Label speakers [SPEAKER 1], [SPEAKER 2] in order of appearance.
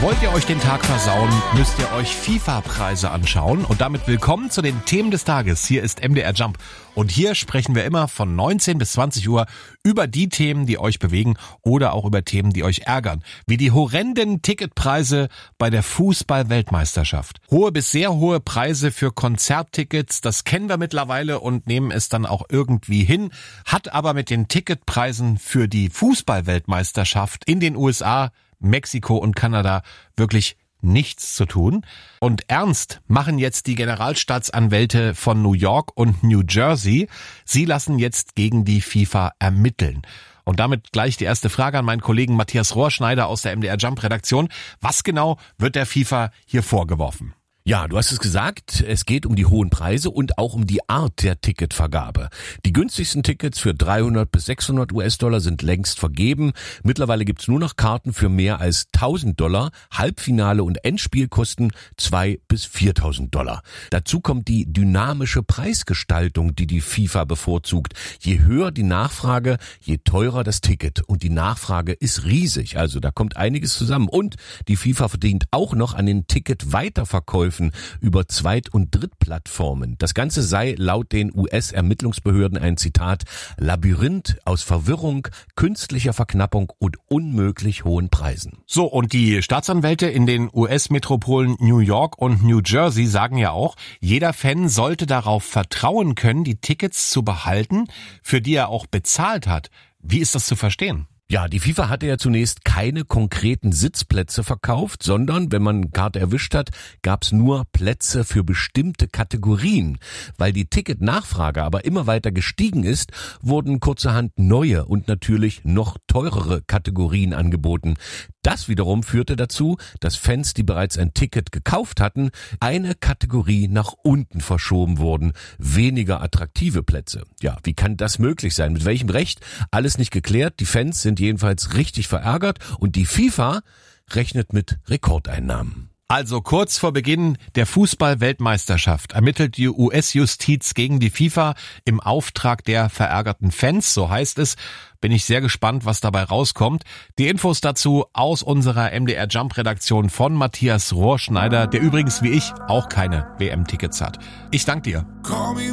[SPEAKER 1] Wollt ihr euch den Tag versauen, müsst ihr euch FIFA-Preise anschauen. Und damit willkommen zu den Themen des Tages. Hier ist MDR Jump. Und hier sprechen wir immer von 19 bis 20 Uhr über die Themen, die euch bewegen oder auch über Themen, die euch ärgern. Wie die horrenden Ticketpreise bei der Fußball-Weltmeisterschaft. Hohe bis sehr hohe Preise für Konzerttickets, das kennen wir mittlerweile und nehmen es dann auch irgendwie hin. Hat aber mit den Ticketpreisen für die Fußball-Weltmeisterschaft in den USA, Mexiko und Kanada wirklich nichts zu tun. Und ernst machen jetzt die Generalstaatsanwälte von New York und New Jersey. Sie lassen jetzt gegen die FIFA ermitteln. Und damit gleich die erste Frage an meinen Kollegen Matthias Rohrschneider aus der MDR Jump Redaktion. Was genau wird der FIFA hier vorgeworfen?
[SPEAKER 2] Ja, du hast es gesagt, es geht um die hohen Preise und auch um die Art der Ticketvergabe. Die günstigsten Tickets für 300 bis 600 US-Dollar sind längst vergeben. Mittlerweile gibt's nur noch Karten für mehr als $1.000. Halbfinale und Endspiel kosten 2.000 bis 4.000 Dollar. Dazu kommt die dynamische Preisgestaltung, die die FIFA bevorzugt. Je höher die Nachfrage, je teurer das Ticket. Und die Nachfrage ist riesig. Also da kommt einiges zusammen. Und die FIFA verdient auch noch an den Ticket-Weiterverkäufen über Zweit- und Drittplattformen. Das Ganze sei laut den US-Ermittlungsbehörden ein Zitat Labyrinth aus Verwirrung, künstlicher Verknappung und unmöglich hohen Preisen.
[SPEAKER 1] So, und die Staatsanwälte in den US-Metropolen New York und New Jersey sagen ja auch, jeder Fan sollte darauf vertrauen können, die Tickets zu behalten, für die er auch bezahlt hat. Wie ist das zu verstehen?
[SPEAKER 2] Ja, die FIFA hatte ja zunächst keine konkreten Sitzplätze verkauft, sondern, wenn man eine Karte erwischt hat, gab's nur Plätze für bestimmte Kategorien. Weil die Ticketnachfrage aber immer weiter gestiegen ist, wurden kurzerhand neue und natürlich noch teurere Kategorien angeboten. Das wiederum führte dazu, dass Fans, die bereits ein Ticket gekauft hatten, eine Kategorie nach unten verschoben wurden. Weniger attraktive Plätze. Ja, wie kann das möglich sein? Mit welchem Recht? Alles nicht geklärt. Die Fans sind jedenfalls richtig verärgert und die FIFA rechnet mit Rekordeinnahmen.
[SPEAKER 1] Also kurz vor Beginn der Fußball-Weltmeisterschaft ermittelt die US-Justiz gegen die FIFA im Auftrag der verärgerten Fans, so heißt es. Bin ich sehr gespannt, was dabei rauskommt. Die Infos dazu aus unserer MDR Jump-Redaktion von Matthias Rohrschneider, der übrigens wie ich auch keine WM-Tickets hat. Ich danke dir.